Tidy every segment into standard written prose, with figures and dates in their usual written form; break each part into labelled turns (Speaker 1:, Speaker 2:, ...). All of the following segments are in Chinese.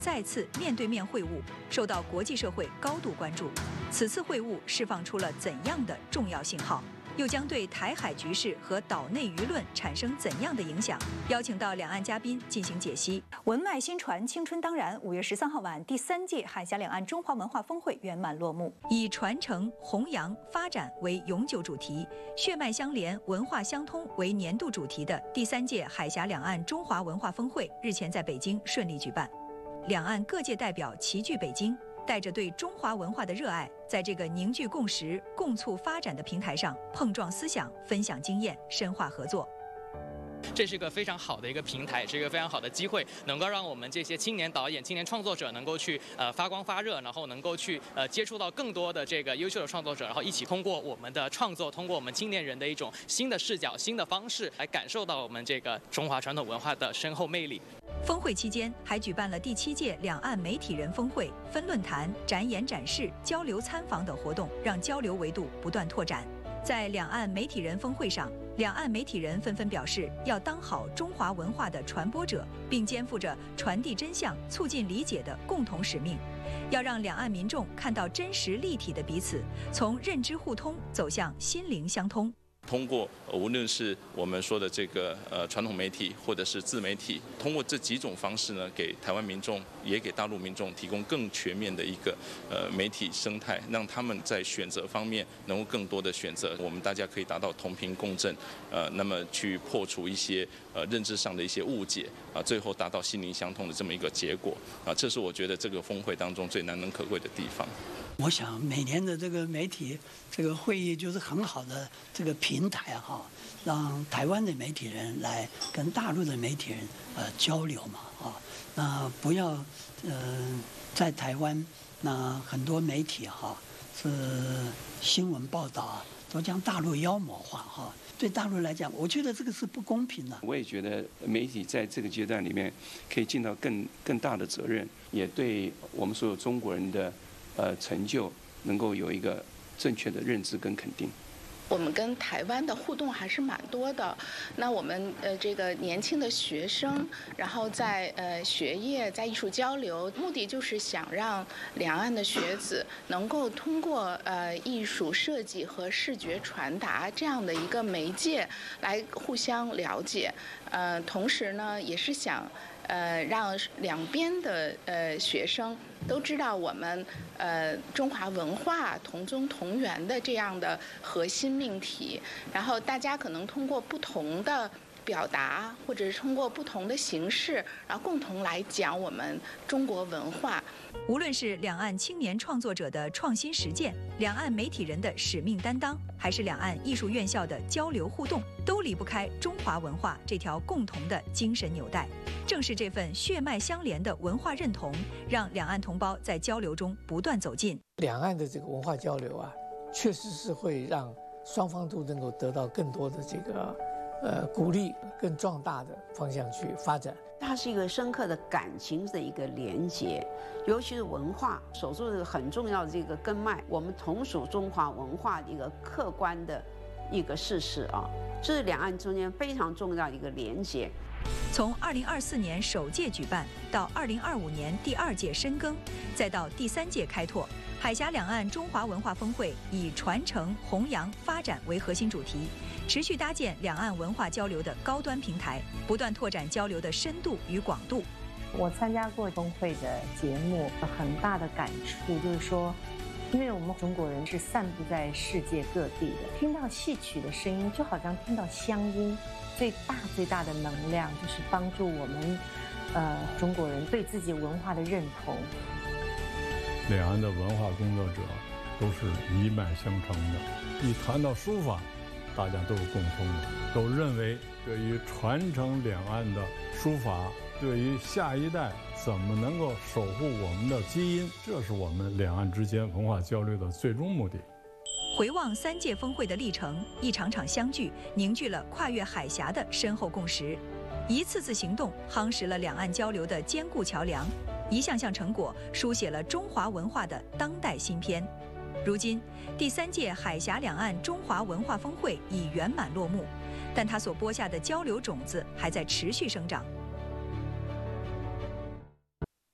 Speaker 1: 再次面对面会晤，受到国际社会高度关注。此次会晤释放出了怎样的重要信号？又将对台海局势和岛内舆论产生怎样的影响？邀请到两岸嘉宾进行解析。文脉新传，青春当然。5月13号晚，第3届海峡两岸中华文化峰会圆满落幕。以传承、弘扬、发展为永久主题，血脉相连、文化相通为年度主题的第3届海峡两岸中华文化峰会日前在北京顺利举办。两岸各界代表齐聚北京，带着对中华文化的热爱，在这个凝聚共识、共促发展的平台上碰撞思想、分享经验、深化合作。
Speaker 2: 这是一个非常好的一个平台，是一个非常好的机会，能够让我们这些青年导演、青年创作者能够去发光发热，然后能够去接触到更多的这个优秀的创作者，然后一起通过我们的创作，通过我们青年人的一种新的视角、新的方式来感受到我们这个中华传统文化的深厚魅力。
Speaker 1: 峰会期间还举办了第7届两岸媒体人峰会、分论坛、展演展示、交流参访等活动，让交流维度不断拓展。在两岸媒体人峰会上，两岸媒体人纷纷表示要当好中华文化的传播者，并肩负着传递真相、促进理解的共同使命，要让两岸民众看到真实立体的彼此，从认知互通走向心灵相通。
Speaker 3: 通过无论是我们说的这个传统媒体或者是自媒体，通过这几种方式呢，给台湾民众也给大陆民众提供更全面的一个媒体生态，让他们在选择方面能够更多的选择，我们大家可以达到同频共振，那么去破除一些认知上的一些误解最后达到心灵相通的这么一个结果这是我觉得这个峰会当中最难能可贵的地方。
Speaker 4: 我想每年的这个媒体这个会议就是很好的这个平台让台湾的媒体人来跟大陆的媒体人交流嘛那不要在台湾那很多媒体是新闻报道都将大陆妖魔化对大陆来讲，我觉得这个是不公平的。
Speaker 5: 我也觉得媒体在这个阶段里面可以尽到更大的责任，也对我们所有中国人的成就能够有一个正确的认知跟肯定。
Speaker 6: 我们跟台湾的互动还是蛮多的。那我们这个年轻的学生，然后在学业、在艺术交流，目的就是想让两岸的学子能够通过艺术设计和视觉传达这样的一个媒介来互相了解。同时呢，也是想让两边的学生都知道我们中华文化同宗同源的这样的核心命题，然后大家可能通过不同的表达，或者是通过不同的形式，然后共同来讲我们中国文化。
Speaker 1: 无论是两岸青年创作者的创新实践，两岸媒体人的使命担当，还是两岸艺术院校的交流互动，都离不开中华文化这条共同的精神纽带。正是这份血脉相连的文化认同，让两岸同胞在交流中不断走近。
Speaker 7: 两岸的这个文化交流确实是会让双方都能够得到更多的这个鼓励，更壮大的方向去发展。
Speaker 8: 它是一个深刻的感情的一个连结，尤其是文化守住这个很重要的这个根脉，我们同属中华文化的一个客观的一个事实这是两岸中间非常重要的一个连结。
Speaker 1: 从2024年首届举办到2025年第2届深耕，再到第3届开拓，海峡两岸中华文化峰会以传承、弘扬、发展为核心主题，持续搭建两岸文化交流的高端平台，不断拓展交流的深度与广度。
Speaker 9: 我参加过峰会的节目，很大的感触就是说，因为我们中国人是散布在世界各地的，听到戏曲的声音就好像听到乡音，最大的能量就是帮助我们中国人对自己文化的认同。
Speaker 10: 两岸的文化工作者都是一脉相承的，一谈到书法，大家都是共通的，都认为对于传承两岸的书法，对于下一代怎么能够守护我们的基因，这是我们两岸之间文化交流的最终目的。
Speaker 1: 回望3届峰会的历程，一场场相聚凝聚了跨越海峡的深厚共识，一次次行动夯实了两岸交流的坚固桥梁，一项项成果书写了中华文化的当代新篇。如今，第3届海峡两岸中华文化峰会已圆满落幕，但它所播下的交流种子还在持续生长。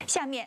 Speaker 1: 下面